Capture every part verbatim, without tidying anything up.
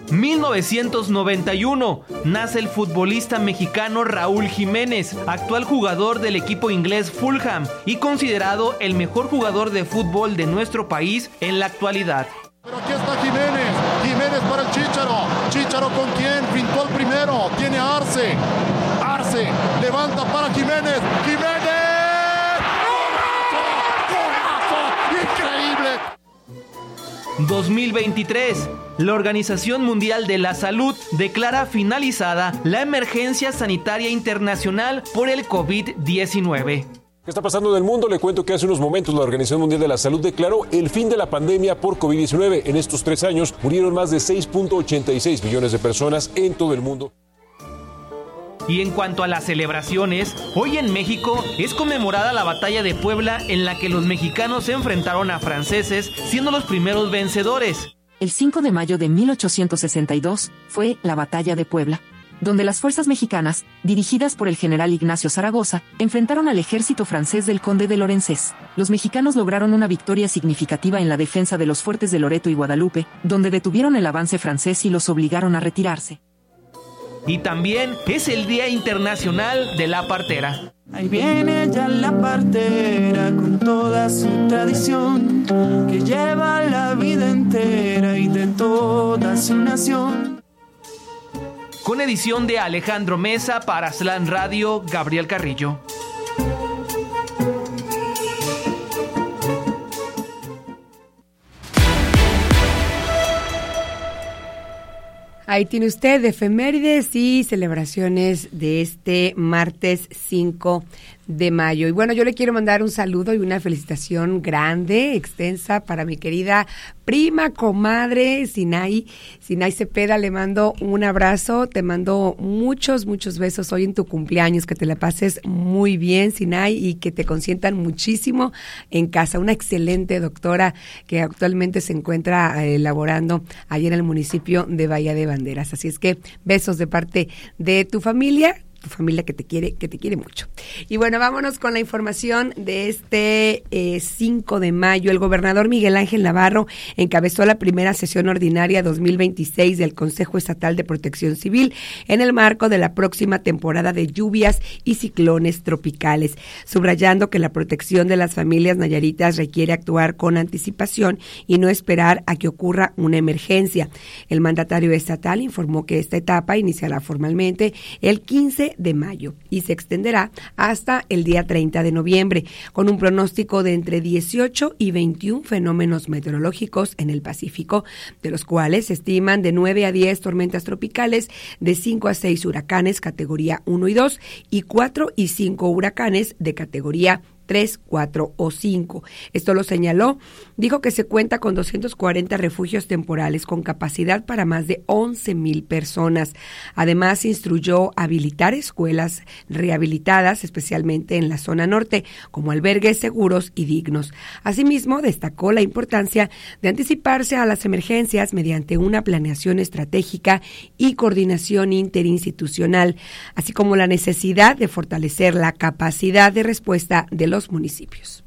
mil novecientos noventa y uno, nace el futbolista mexicano Raúl Jiménez, actual jugador del equipo inglés Fulham y considerado el mejor jugador de fútbol de nuestro país en la actualidad. Pero aquí está Jiménez, Jiménez para el Chícharo, Chícharo con quién, pintó el primero, tiene a Arce, Arce, levanta para Jiménez, Jiménez, increíble. dos mil veintitrés. La Organización Mundial de la Salud declara finalizada la emergencia sanitaria internacional por el covid diecinueve. ¿Qué está pasando en el mundo? Le cuento que hace unos momentos la Organización Mundial de la Salud declaró el fin de la pandemia por covid diecinueve. En estos tres años murieron más de seis punto ochenta y seis millones de personas en todo el mundo. Y en cuanto a las celebraciones, hoy en México es conmemorada la batalla de Puebla en la que los mexicanos se enfrentaron a franceses, siendo los primeros vencedores. El cinco de mayo de mil ochocientos sesenta y dos fue la batalla de Puebla, donde las fuerzas mexicanas, dirigidas por el general Ignacio Zaragoza, enfrentaron al ejército francés del conde de Lorenzés. Los mexicanos lograron una victoria significativa en la defensa de los fuertes de Loreto y Guadalupe, donde detuvieron el avance francés y los obligaron a retirarse. Y también es el Día Internacional de la Partera. Ahí viene ya la partera con toda su tradición, que lleva la vida entera y de toda su nación. Con edición de Alejandro Mesa para Slam Radio, Gabriel Carrillo. Ahí tiene usted efemérides y celebraciones de este martes cinco de mayo. Y bueno, yo le quiero mandar un saludo y una felicitación grande, extensa para mi querida prima, comadre, Sinay. Sinay Cepeda, le mando un abrazo, te mando muchos, muchos besos hoy en tu cumpleaños, que te la pases muy bien, Sinay, y que te consientan muchísimo en casa. Una excelente doctora que actualmente se encuentra eh, laborando allí en el municipio de Bahía de Banderas. Así es que besos de parte de tu familia, tu familia que te quiere, que te quiere mucho. Y bueno, vámonos con la información de este eh, cinco de mayo. El gobernador Miguel Ángel Navarro encabezó la primera sesión ordinaria dos mil veintiséis del Consejo Estatal de Protección Civil en el marco de la próxima temporada de lluvias y ciclones tropicales, subrayando que la protección de las familias nayaritas requiere actuar con anticipación y no esperar a que ocurra una emergencia. El mandatario estatal informó que esta etapa iniciará formalmente el quince de mayo y se extenderá hasta el día treinta de noviembre, con un pronóstico de entre dieciocho y veintiún fenómenos meteorológicos en el Pacífico, de los cuales se estiman de nueve a diez tormentas tropicales, de cinco a seis huracanes categoría uno y dos y cuatro y cinco huracanes de categoría tres, cuatro o cinco. Esto lo señaló. Dijo que se cuenta con doscientos cuarenta refugios temporales con capacidad para más de once mil personas. Además, instruyó habilitar escuelas rehabilitadas, especialmente en la zona norte, como albergues seguros y dignos. Asimismo, destacó la importancia de anticiparse a las emergencias mediante una planeación estratégica y coordinación interinstitucional, así como la necesidad de fortalecer la capacidad de respuesta de los municipios.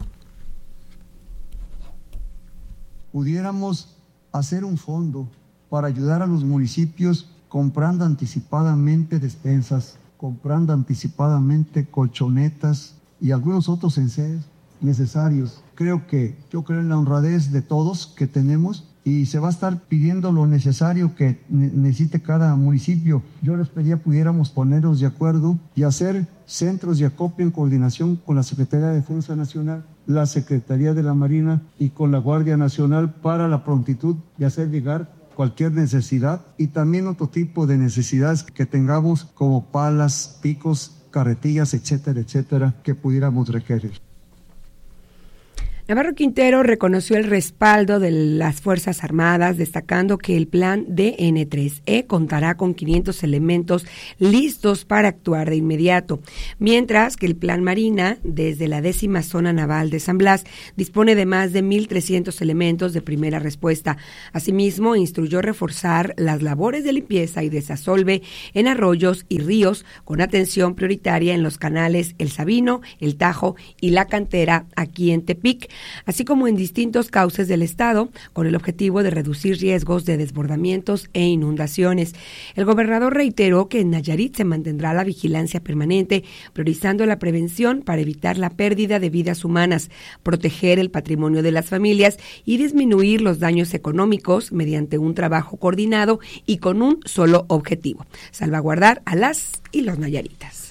Pudiéramos hacer un fondo para ayudar a los municipios comprando anticipadamente despensas, comprando anticipadamente colchonetas y algunos otros enseres necesarios. Creo que, yo creo en la honradez de todos que tenemos y se va a estar pidiendo lo necesario que necesite cada municipio. Yo les pedía pudiéramos ponernos de acuerdo y hacer centros de acopio en coordinación con la Secretaría de Defensa Nacional, la Secretaría de la Marina y con la Guardia Nacional para la prontitud de hacer llegar cualquier necesidad y también otro tipo de necesidades que tengamos como palas, picos, carretillas, etcétera, etcétera, que pudiéramos requerir. Navarro Quintero reconoció el respaldo de las Fuerzas Armadas, destacando que el plan D N tres E contará con quinientos elementos listos para actuar de inmediato, mientras que el plan Marina, desde la décima zona naval de San Blas, dispone de más de mil trescientos elementos de primera respuesta. Asimismo, instruyó reforzar las labores de limpieza y desasolve en arroyos y ríos, con atención prioritaria en los canales El Sabino, El Tajo y La Cantera, aquí en Tepic, así como en distintos cauces del estado, con el objetivo de reducir riesgos de desbordamientos e inundaciones. El gobernador reiteró que en Nayarit se mantendrá la vigilancia permanente, priorizando la prevención para evitar la pérdida de vidas humanas, proteger el patrimonio de las familias y disminuir los daños económicos mediante un trabajo coordinado y con un solo objetivo: salvaguardar a las y los nayaritas.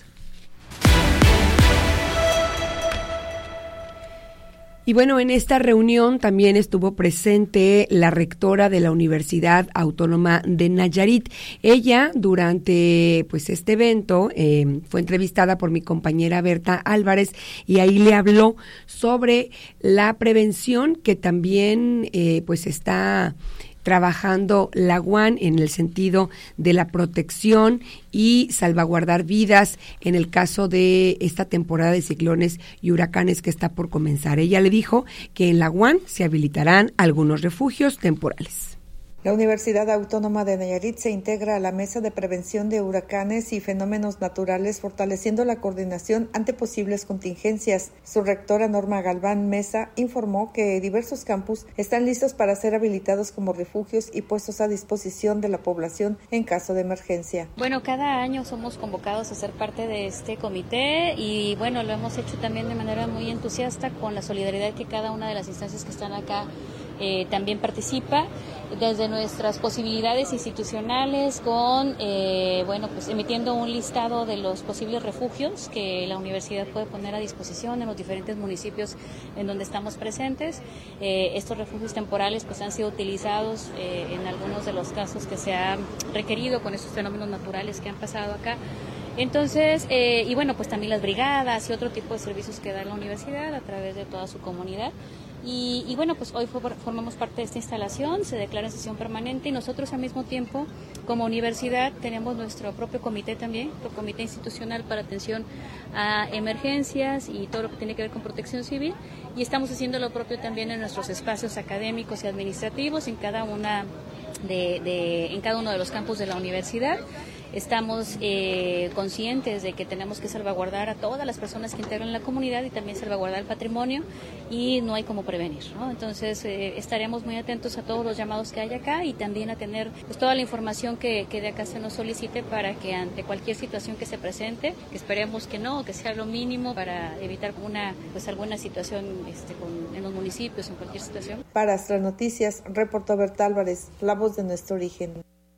Y bueno, en esta reunión también estuvo presente la rectora de la Universidad Autónoma de Nayarit. Ella, durante pues este evento, eh, fue entrevistada por mi compañera Berta Álvarez y ahí le habló sobre la prevención que también eh, pues está trabajando la U A N en el sentido de la protección y salvaguardar vidas en el caso de esta temporada de ciclones y huracanes que está por comenzar. Ella le dijo que en la U A N se habilitarán algunos refugios temporales. La Universidad Autónoma de Nayarit se integra a la Mesa de Prevención de Huracanes y Fenómenos Naturales, fortaleciendo la coordinación ante posibles contingencias. Su rectora Norma Galván Mesa informó que diversos campus están listos para ser habilitados como refugios y puestos a disposición de la población en caso de emergencia. Bueno, cada año somos convocados a ser parte de este comité y bueno, lo hemos hecho también de manera muy entusiasta con la solidaridad que cada una de las instancias que están acá Eh, también participa desde nuestras posibilidades institucionales con, eh, bueno, pues emitiendo un listado de los posibles refugios que la universidad puede poner a disposición en los diferentes municipios en donde estamos presentes. Eh, estos refugios temporales pues han sido utilizados eh, en algunos de los casos que se ha requerido con estos fenómenos naturales que han pasado acá. Entonces, eh, y bueno, pues también las brigadas y otro tipo de servicios que da la universidad a través de toda su comunidad. Y, y bueno, pues hoy formamos parte de esta instalación, se declara en sesión permanente y nosotros al mismo tiempo, como universidad, tenemos nuestro propio comité también, nuestro comité institucional para atención a emergencias y todo lo que tiene que ver con protección civil, y estamos haciendo lo propio también en nuestros espacios académicos y administrativos en cada una de, de en cada uno de los campus de la universidad. Estamos eh, conscientes de que tenemos que salvaguardar a todas las personas que integran la comunidad y también salvaguardar el patrimonio, y no hay cómo prevenir, ¿no? Entonces eh, estaremos muy atentos a todos los llamados que hay acá y también a tener pues toda la información que, que de acá se nos solicite para que ante cualquier situación que se presente, que esperemos que no, que sea lo mínimo para evitar una pues alguna situación este, con, en los municipios, en cualquier situación. Para Astra Noticias, reportó Berta Álvarez, la voz de nuestro origen.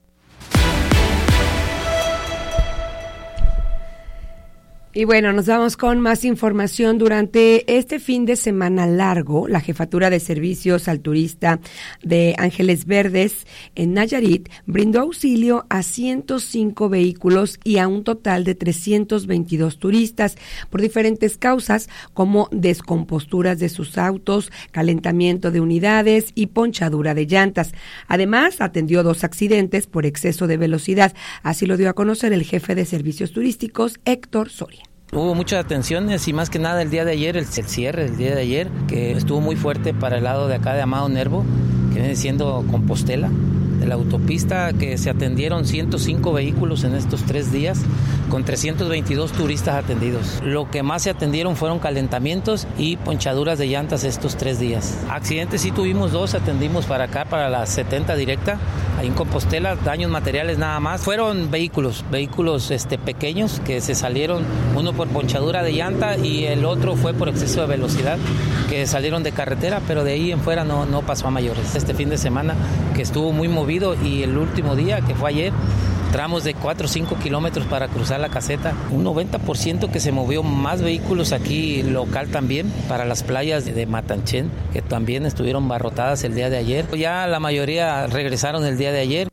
Y bueno, nos vamos con más información. Durante este fin de semana largo, la Jefatura de Servicios al Turista de Ángeles Verdes en Nayarit brindó auxilio a ciento cinco vehículos y a un total de trescientos veintidós turistas por diferentes causas como descomposturas de sus autos, calentamiento de unidades y ponchadura de llantas. Además, atendió dos accidentes por exceso de velocidad. Así lo dio a conocer el jefe de Servicios Turísticos, Héctor Soria. Hubo muchas atenciones y más que nada el día de ayer, el, el cierre del día de ayer, que estuvo muy fuerte para el lado de acá de Amado Nervo, que viene siendo Compostela, de la autopista, que se atendieron ciento cinco vehículos en estos tres días, con trescientos veintidós turistas atendidos. Lo que más se atendieron fueron calentamientos y ponchaduras de llantas estos tres días. Accidentes sí tuvimos dos, atendimos para acá, para la setenta directa, ahí en Compostela, daños materiales nada más. Fueron vehículos, vehículos este, pequeños que se salieron, uno por ponchadura de llanta y el otro fue por exceso de velocidad, que salieron de carretera, pero de ahí en fuera no, no pasó a mayores. Este fin de semana que estuvo muy movido y el último día, que fue ayer, tramos de cuatro o cinco kilómetros para cruzar la caseta, un noventa por ciento que se movió más vehículos aquí local también para las playas de Matanchén, que también estuvieron barrotadas el día de ayer. Ya la mayoría regresaron el día de ayer.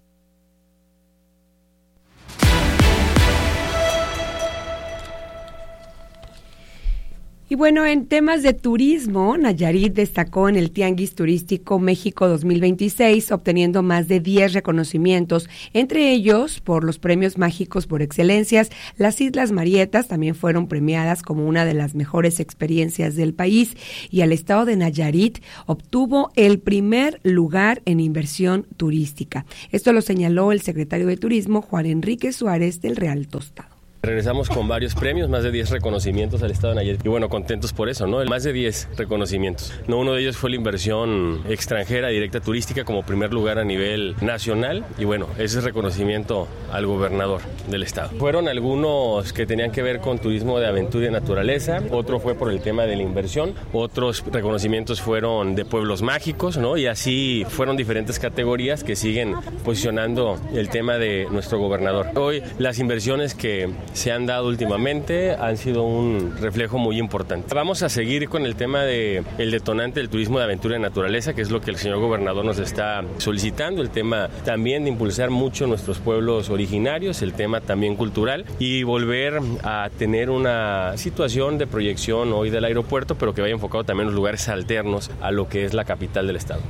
Y bueno, en temas de turismo, Nayarit destacó en el Tianguis Turístico México dos mil veintiséis, obteniendo más de diez reconocimientos, entre ellos por los premios mágicos por excelencias. Las Islas Marietas también fueron premiadas como una de las mejores experiencias del país y el estado de Nayarit obtuvo el primer lugar en inversión turística. Esto lo señaló el secretario de Turismo, Juan Enrique Suárez del Real Tostado. Regresamos con varios premios, más de diez reconocimientos al estado de Nayarit. Y bueno, contentos por eso, ¿no? Más de diez reconocimientos. No, uno de ellos fue la inversión extranjera directa turística como primer lugar a nivel nacional. Y bueno, ese es reconocimiento al gobernador del estado. Fueron algunos que tenían que ver con turismo de aventura y naturaleza. Otro fue por el tema de la inversión. Otros reconocimientos fueron de pueblos mágicos, ¿no? Y así fueron diferentes categorías que siguen posicionando el tema de nuestro gobernador. Hoy las inversiones que se han dado últimamente han sido un reflejo muy importante. Vamos a seguir con el tema de el detonante del turismo de aventura y naturaleza, que es lo que el señor gobernador nos está solicitando, el tema también de impulsar mucho nuestros pueblos originarios, el tema también cultural y volver a tener una situación de proyección hoy del aeropuerto, pero que vaya enfocado también en los lugares alternos a lo que es la capital del estado.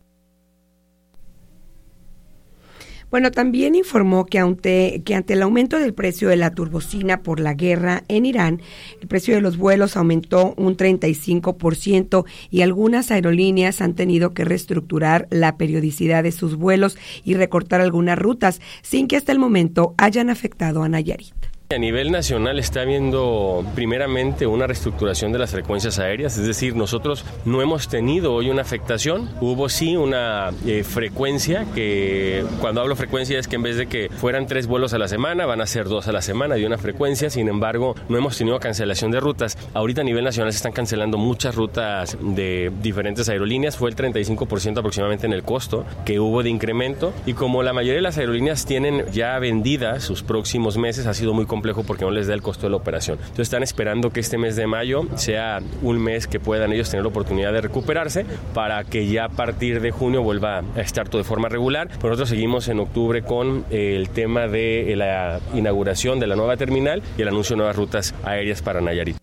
Bueno, también informó que ante, que ante el aumento del precio de la turbocina por la guerra en Irán, el precio de los vuelos aumentó un treinta y cinco por ciento y algunas aerolíneas han tenido que reestructurar la periodicidad de sus vuelos y recortar algunas rutas, sin que hasta el momento hayan afectado a Nayarit. A nivel nacional está habiendo primeramente una reestructuración de las frecuencias aéreas, es decir, nosotros no hemos tenido hoy una afectación, hubo sí una eh, frecuencia que, cuando hablo frecuencia es que en vez de que fueran tres vuelos a la semana, van a ser dos a la semana de una frecuencia, sin embargo no hemos tenido cancelación de rutas. Ahorita a nivel nacional se están cancelando muchas rutas de diferentes aerolíneas, fue el treinta y cinco por ciento aproximadamente en el costo que hubo de incremento y como la mayoría de las aerolíneas tienen ya vendidas sus próximos meses, ha sido muy complejo porque no les da el costo de la operación. Entonces están esperando que este mes de mayo sea un mes que puedan ellos tener la oportunidad de recuperarse para que ya a partir de junio vuelva a estar todo de forma regular. Nosotros seguimos en octubre con el tema de la inauguración de la nueva terminal y el anuncio de nuevas rutas aéreas para Nayarit.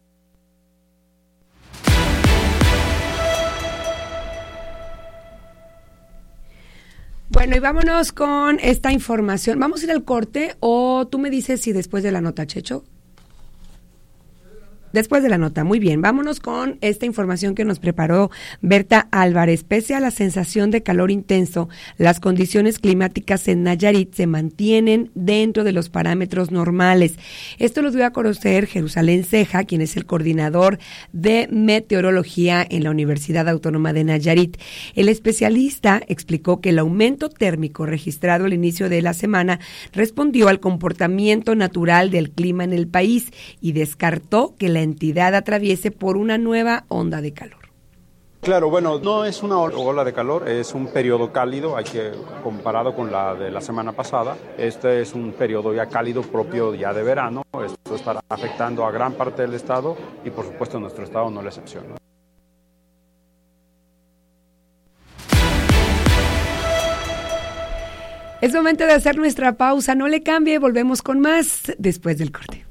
Bueno, y vámonos con esta información. ¿Vamos a ir al corte o tú me dices si después de la nota, Checho? Después de la nota, muy bien. Vámonos con esta información que nos preparó Berta Álvarez. Pese a la sensación de calor intenso, las condiciones climáticas en Nayarit se mantienen dentro de los parámetros normales. Esto lo dio a conocer Jerusalén Ceja, quien es el coordinador de meteorología en la Universidad Autónoma de Nayarit. El especialista explicó que el aumento térmico registrado al inicio de la semana respondió al comportamiento natural del clima en el país y descartó que la entidad atraviese por una nueva onda de calor. Claro, bueno, no es una ola de calor, es un periodo cálido, hay que comparado con la de la semana pasada. Este es un periodo ya cálido propio ya de verano. Esto estará afectando a gran parte del estado y por supuesto nuestro estado no es la excepción, ¿no? Es momento de hacer nuestra pausa, no le cambie, volvemos con más después del corte.